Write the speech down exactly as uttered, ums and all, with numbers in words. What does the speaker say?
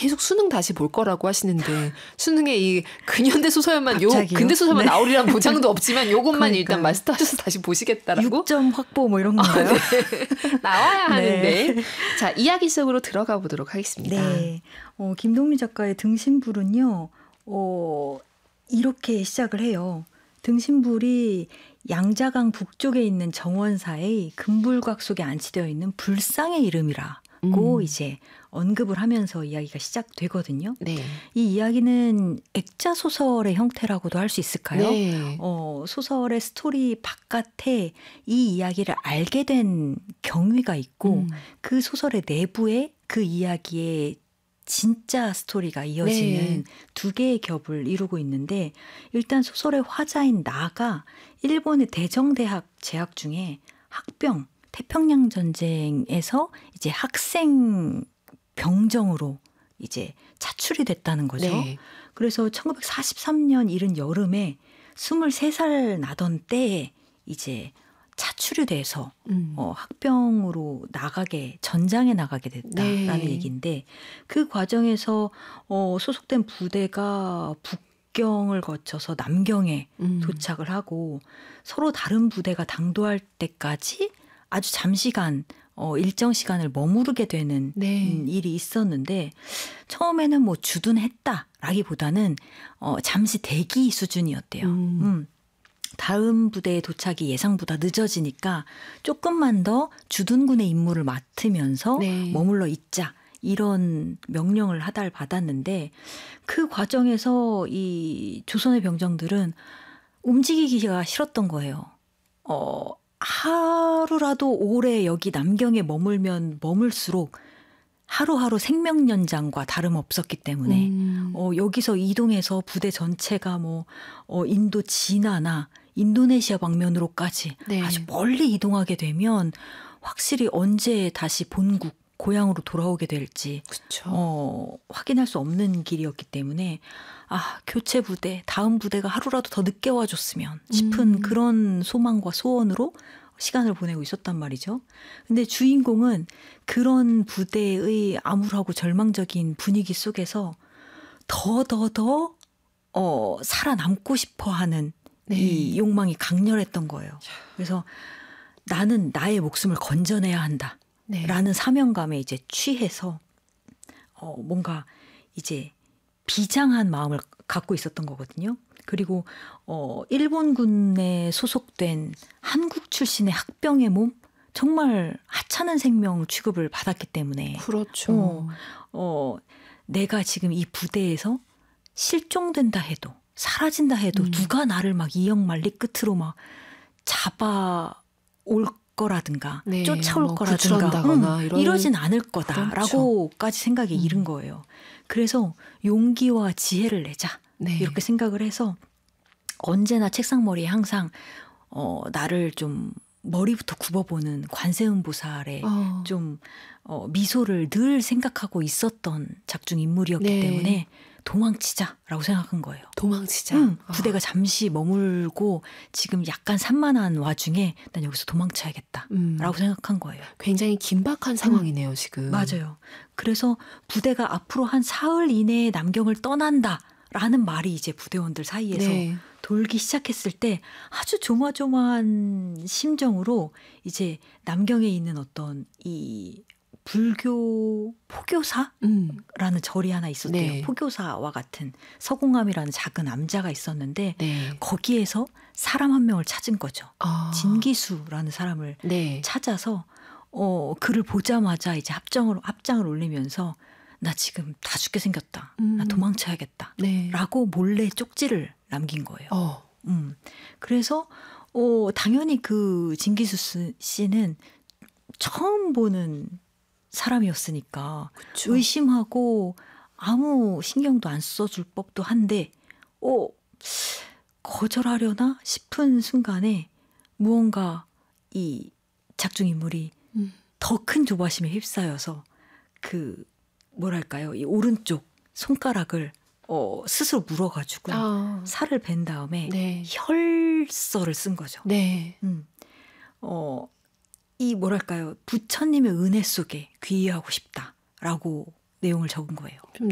계속 수능 다시 볼 거라고 하시는데 수능에 이 근현대 소설만 요 갑자기요? 근대 소설만 네. 나오리란 보장도 없지만 요것만 그러니까요. 일단 마스터하셔서 다시 보시겠다라고. 육 점 확보 뭐 이런 건가요? 어, 네. 나와야 하는데. 네. 자, 이야기 속으로 들어가 보도록 하겠습니다. 네. 어, 김동미 작가의 등신불은요. 어, 이렇게 시작을 해요. 등신불이 양자강 북쪽에 있는 정원사의 금불곽 속에 안치되어 있는 불상의 이름이라고 음. 이제 언급을 하면서 이야기가 시작되거든요. 네. 이 이야기는 액자 소설의 형태라고도 할 수 있을까요? 네. 어, 소설의 스토리 바깥에 이 이야기를 알게 된 경위가 있고 음. 그 소설의 내부에 그 이야기의 진짜 스토리가 이어지는 네. 두 개의 겹을 이루고 있는데 일단 소설의 화자인 나가 일본의 대정대학 재학 중에 학병, 태평양 전쟁에서 이제 학생 병정으로 이제 차출이 됐다는 거죠. 네. 그래서 천구백사십삼 년 이른 여름에 스물세 살 나던 때에 이제 차출이 돼서 음. 어, 학병으로 나가게 전장에 나가게 됐다라는 네. 얘기인데 그 과정에서 어, 소속된 부대가 북경을 거쳐서 남경에 음. 도착을 하고 서로 다른 부대가 당도할 때까지 아주 잠시간 어, 일정 시간을 머무르게 되는 네. 음, 일이 있었는데 처음에는 뭐 주둔했다라기보다는 어, 잠시 대기 수준이었대요. 음. 음. 다음 부대의 도착이 예상보다 늦어지니까 조금만 더 주둔군의 임무를 맡으면서 네. 머물러 있자 이런 명령을 하달 받았는데 그 과정에서 이 조선의 병정들은 움직이기가 싫었던 거예요. 어, 하루라도 오래 여기 남경에 머물면 머물수록 하루하루 생명 연장과 다름없었기 때문에 음. 어, 여기서 이동해서 부대 전체가 뭐 어, 인도 진화나 인도네시아 방면으로까지 네. 아주 멀리 이동하게 되면 확실히 언제 다시 본국 고향으로 돌아오게 될지 그쵸. 어, 확인할 수 없는 길이었기 때문에 아 교체 부대 다음 부대가 하루라도 더 늦게 와줬으면 싶은 음. 그런 소망과 소원으로 시간을 보내고 있었단 말이죠. 근데 주인공은 그런 부대의 암울하고 절망적인 분위기 속에서 더 더 더 어, 살아남고 싶어하는 네. 이 욕망이 강렬했던 거예요. 그래서 나는 나의 목숨을 건져내야 한다. 네. 라는 사명감에 이제 취해서 어, 뭔가 이제 비장한 마음을 갖고 있었던 거거든요. 그리고 어, 일본군에 소속된 한국 출신의 학병의 몸 정말 하찮은 생명 취급을 받았기 때문에 그렇죠. 어, 어, 내가 지금 이 부대에서 실종된다 해도 사라진다 해도 음. 누가 누가 나를 막 이역만리 끝으로 막 잡아올 거라든가 네, 쫓아올 뭐 거라든가 구출한다거나 음, 이런- 이러진 않을 그렇죠. 거다라고까지 생각에 음. 이른 거예요. 그래서 용기와 지혜를 내자 네. 이렇게 생각을 해서 언제나 책상머리에 항상 어, 나를 좀 머리부터 굽어보는 관세음보살의 어. 좀 어, 미소를 늘 생각하고 있었던 작중 인물이었기 네. 때문에 도망치자라고 생각한 거예요. 도망치자. 응, 어. 부대가 잠시 머물고 지금 약간 산만한 와중에 난 여기서 도망쳐야겠다라고 음. 생각한 거예요. 굉장히 긴박한 상황이네요, 지금. 맞아요. 그래서 부대가 앞으로 한 사흘 이내에 남경을 떠난다라는 말이 이제 부대원들 사이에서 네. 돌기 시작했을 때 아주 조마조마한 심정으로 이제 남경에 있는 어떤 이 불교 포교사라는 음. 절이 하나 있었대요. 네. 포교사와 같은 서공암이라는 작은 암자가 있었는데 네. 거기에서 사람 한 명을 찾은 거죠. 아. 진기수라는 사람을 네. 찾아서 어, 그를 보자마자 이제 합정을 합장을 올리면서 나 지금 다 죽게 생겼다. 음. 나 도망쳐야겠다. 네. 라고 몰래 쪽지를 남긴 거예요. 어. 음. 그래서 어, 당연히 그 진기수 씨는 처음 보는 사람이었으니까 그쵸. 의심하고 아무 신경도 안 써줄 법도 한데 어, 거절하려나 싶은 순간에 무언가 이 작중 인물이 음. 더 큰 조바심에 휩싸여서 그 뭐랄까요 이 오른쪽 손가락을 어, 스스로 물어가지고 아. 살을 벤 다음에 네. 혈서를 쓴 거죠. 네. 음. 어, 이 뭐랄까요 부처님의 은혜 속에 귀의하고 싶다라고 내용을 적은 거예요. 좀